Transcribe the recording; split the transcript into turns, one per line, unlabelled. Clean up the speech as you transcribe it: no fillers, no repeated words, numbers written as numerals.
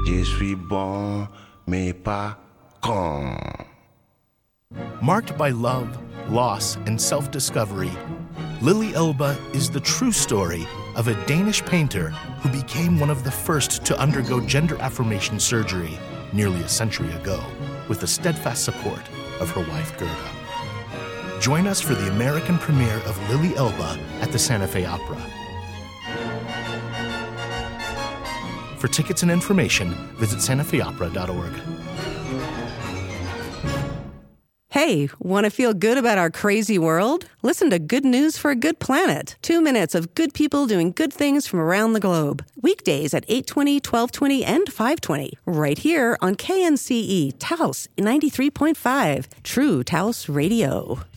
Je suis bon, mais pas con.
Marked by love, loss, and self-discovery, Lily Elba is the true story of a Danish painter who became one of the first to undergo gender affirmation surgery nearly a century ago with the steadfast support of her wife, Gerda. Join us for the American premiere of Lily Elba at the Santa Fe Opera. For tickets and information, visit santafeopera.org.
Hey, want to feel good about our crazy world? Listen to Good News for a Good Planet. 2 minutes of good people doing good things from around the globe. Weekdays at 8:20, 12:20, and 5:20. Right here on KNCE Taos 93.5. True Taos Radio.